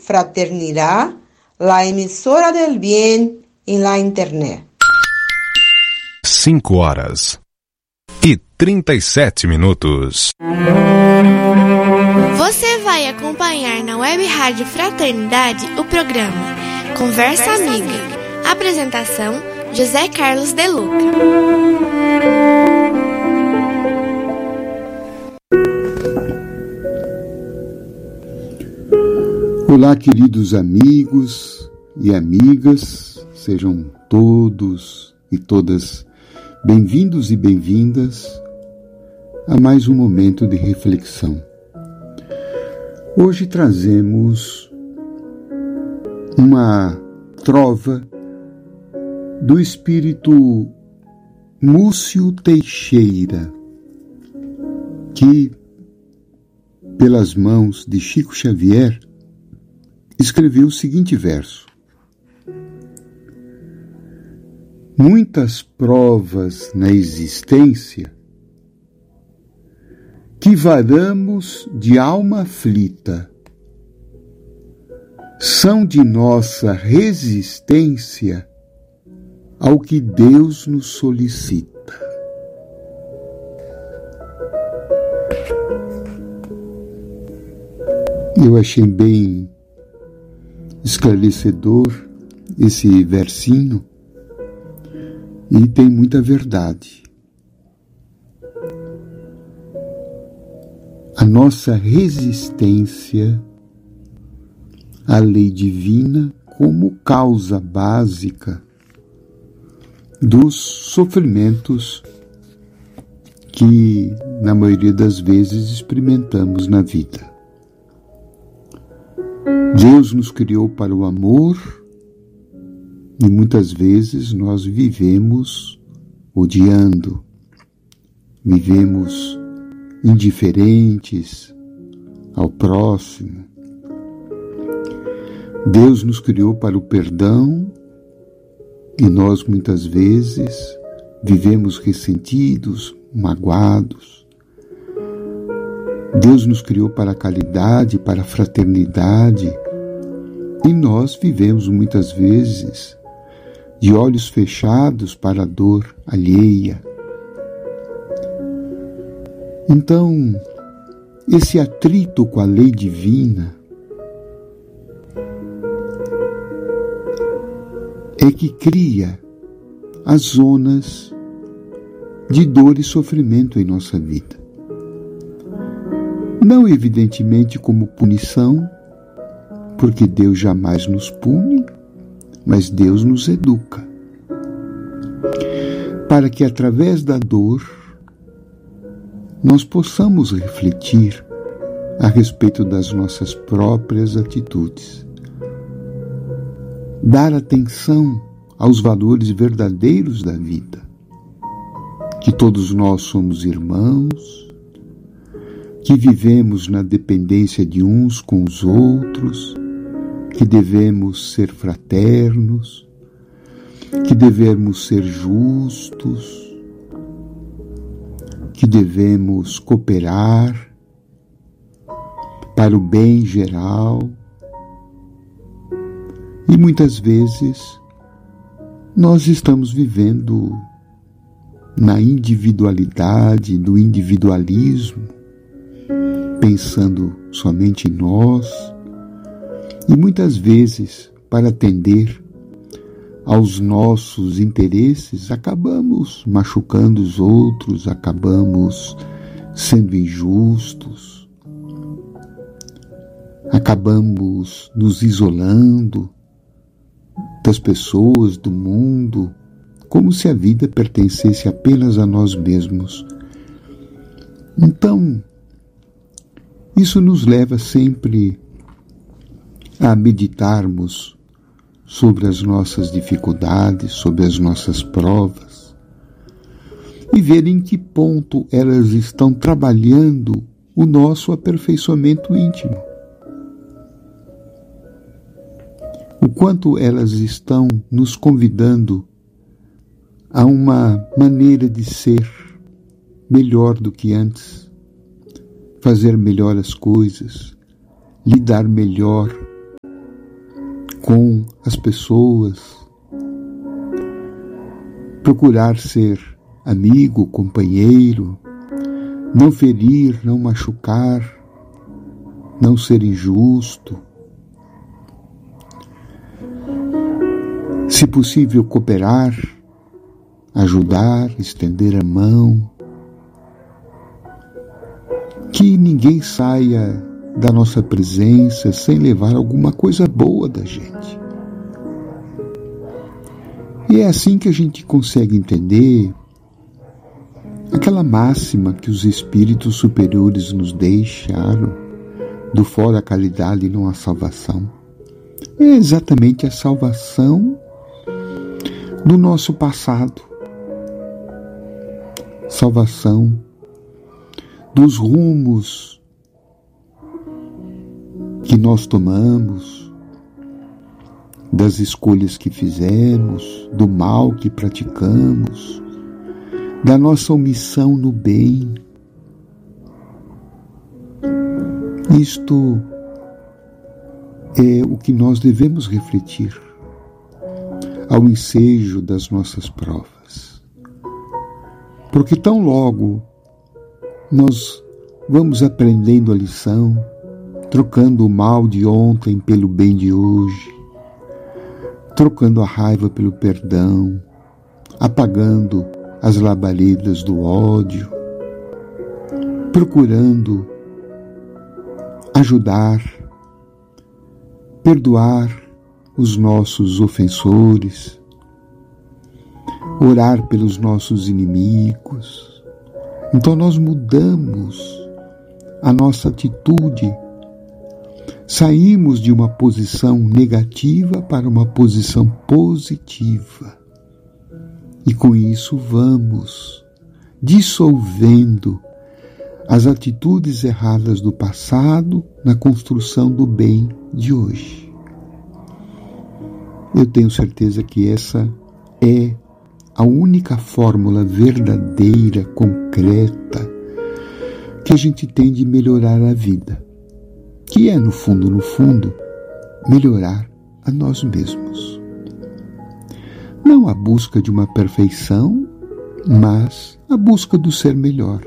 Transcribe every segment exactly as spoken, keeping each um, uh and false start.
Fraternidad, la emisora del bien en la internet. Cinco horas e trinta e sete minutos. Você vai acompanhar na Web Rádio Fraternidade o programa Conversa, Conversa Amiga. Amiga. Apresentação: José Carlos de Luca. Olá, queridos amigos e amigas, sejam todos e todas bem-vindos e bem-vindas a mais um momento de reflexão. Hoje trazemos uma trova do espírito Múcio Teixeira, que, pelas mãos de Chico Xavier, escreveu o seguinte verso: muitas provas na existência que varamos de alma aflita são de nossa resistência ao que Deus nos solicita. Eu achei bem esclarecedor esse versinho e tem muita verdade. A nossa resistência à lei divina como causa básica dos sofrimentos que, na maioria das vezes, experimentamos na vida. Deus nos criou para o amor e muitas vezes nós vivemos odiando, vivemos indiferentes ao próximo. Deus nos criou para o perdão e nós muitas vezes vivemos ressentidos, magoados. Deus nos criou para a caridade, para a fraternidade, e nós vivemos muitas vezes de olhos fechados para a dor alheia. Então, esse atrito com a lei divina é que cria as zonas de dor e sofrimento em nossa vida. Não evidentemente como punição, porque Deus jamais nos pune, mas Deus nos educa, para que através da dor nós possamos refletir a respeito das nossas próprias atitudes, dar atenção aos valores verdadeiros da vida, que todos nós somos irmãos, que vivemos na dependência de uns com os outros, que devemos ser fraternos, que devemos ser justos, que devemos cooperar para o bem geral. E muitas vezes nós estamos vivendo na individualidade, no individualismo, pensando somente em nós, e muitas vezes, para atender aos nossos interesses, acabamos machucando os outros, acabamos sendo injustos, acabamos nos isolando das pessoas, do mundo, como se a vida pertencesse apenas a nós mesmos. Então, isso nos leva sempre a meditarmos sobre as nossas dificuldades, sobre as nossas provas, e ver em que ponto elas estão trabalhando o nosso aperfeiçoamento íntimo. O quanto elas estão nos convidando a uma maneira de ser melhor do que antes, fazer melhor as coisas, lidar melhor com as pessoas, procurar ser amigo, companheiro, não ferir, não machucar, não ser injusto. Se possível, cooperar, ajudar, estender a mão. Que ninguém saia da nossa presença sem levar alguma coisa boa da gente. E é assim que a gente consegue entender aquela máxima que os espíritos superiores nos deixaram, do fora a caridade e não a salvação. É exatamente a salvação do nosso passado, salvação dos rumos que nós tomamos, das escolhas que fizemos, do mal que praticamos, da nossa omissão no bem. Isto é o que nós devemos refletir ao ensejo das nossas provas. Porque tão logo nós vamos aprendendo a lição, trocando o mal de ontem pelo bem de hoje, trocando a raiva pelo perdão, apagando as labaredas do ódio, procurando ajudar, perdoar os nossos ofensores, orar pelos nossos inimigos. Então nós mudamos a nossa atitude, saímos de uma posição negativa para uma posição positiva. E com isso vamos dissolvendo as atitudes erradas do passado na construção do bem de hoje. Eu tenho certeza que essa é a única fórmula verdadeira, concreta, que a gente tem de melhorar a vida, que é, no fundo, no fundo, melhorar a nós mesmos. Não a busca de uma perfeição, mas a busca do ser melhor.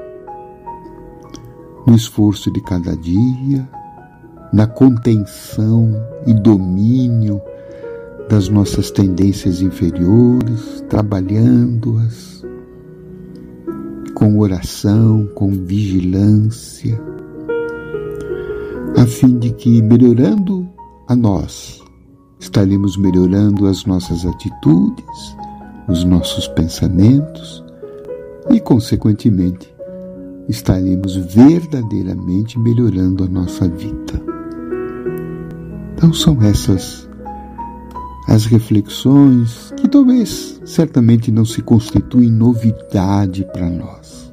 No esforço de cada dia, na contenção e domínio das nossas tendências inferiores, trabalhando-as com oração, com vigilância, a fim de que, melhorando a nós, estaremos melhorando as nossas atitudes, os nossos pensamentos e, consequentemente, estaremos verdadeiramente melhorando a nossa vida. Então são essas as reflexões que talvez certamente não se constituem novidade para nós.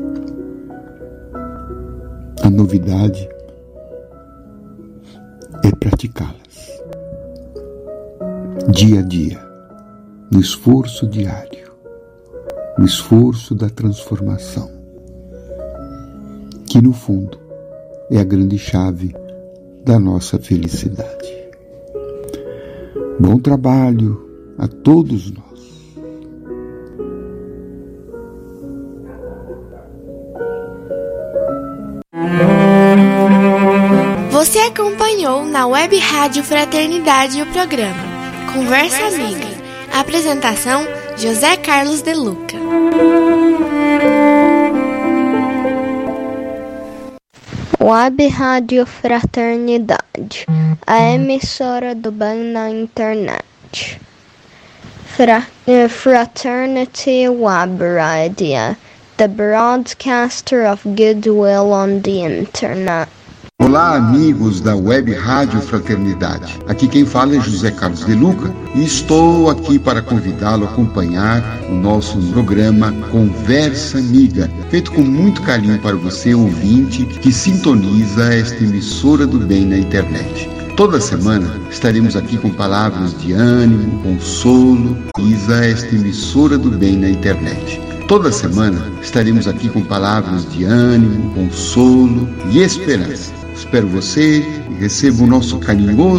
A novidade é praticá-las dia a dia, no esforço diário, no esforço da transformação, que no fundo é a grande chave da nossa felicidade. Bom trabalho a todos nós. Você acompanhou na Web Rádio Fraternidade o programa Conversa Amiga. Apresentação José Carlos de Luca. Web Rádio Fraternidade, a emissora do bem na internet. Fra- Fraternity Web Radio, the broadcaster of goodwill on the internet. Olá, amigos da Web Rádio Fraternidade. Aqui quem fala é José Carlos de Luca e estou aqui para convidá-lo a acompanhar o nosso programa Conversa Amiga, feito com muito carinho para você, ouvinte, que sintoniza esta emissora do bem na internet. Toda semana estaremos aqui com palavras de ânimo, consolo, sintoniza esta emissora do bem na internet. Toda semana estaremos aqui com palavras de ânimo, consolo e esperança. Espero você e receba o nosso carinhoso